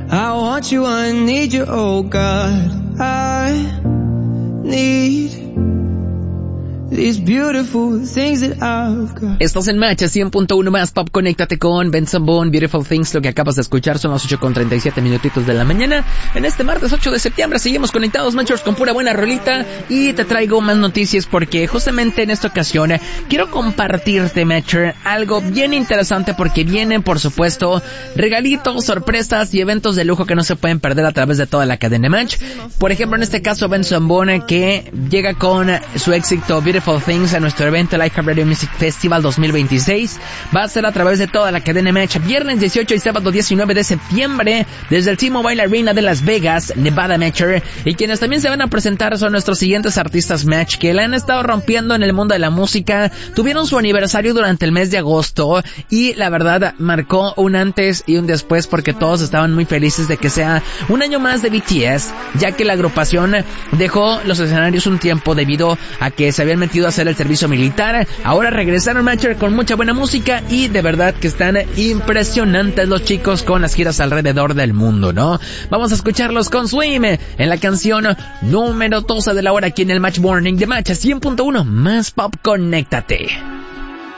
I want you, I need you, oh God. I need these beautiful things that I've got. Estás en Match 100.1 más pop. Conéctate con Benson Boone, Beautiful Things. Lo que acabas de escuchar son las 8:37 minutitos de la mañana. En este martes 8 de septiembre seguimos conectados, Matchers, con pura buena rolita. Y te traigo más noticias porque justamente en esta ocasión quiero compartirte, Matcher, algo bien interesante porque vienen, por supuesto, regalitos, sorpresas y eventos de lujo que no se pueden perder a través de toda la cadena Match. Por ejemplo, en este caso, Benson Boone, que llega con su éxito Beautiful Things a nuestro evento Live Radio Music Festival 2026. Va a ser a través de toda la cadena Match, viernes 18 y sábado 19 de septiembre, desde el T-Mobile Arena de Las Vegas, Nevada, Matcher. Y quienes también se van a presentar son nuestros siguientes artistas Match, que la han estado rompiendo en el mundo de la música. Tuvieron su aniversario durante el mes de agosto y la verdad marcó un antes y un después porque todos estaban muy felices de que sea un año más de BTS, ya que la agrupación dejó los escenarios un tiempo debido a que se habían metido a hacer el servicio militar. Ahora regresaron, Matcher, con mucha buena música y de verdad que están impresionantes los chicos con las giras alrededor del mundo, ¿no? Vamos a escucharlos con Swim en la canción número 12 de la hora aquí en el Match Morning de Match 100.1 más pop. Conéctate.